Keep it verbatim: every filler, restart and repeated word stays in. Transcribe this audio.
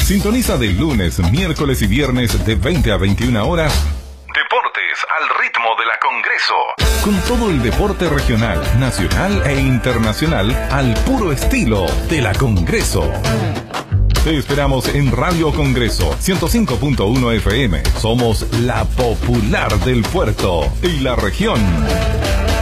Sintoniza de lunes, miércoles y viernes de veinte a veintiuna horas. Deportes al ritmo de la Congreso. Con todo el deporte regional, nacional e internacional al puro estilo de la Congreso. Te esperamos en Radio Congreso ciento cinco punto uno F M. Somos la popular del puerto y la región.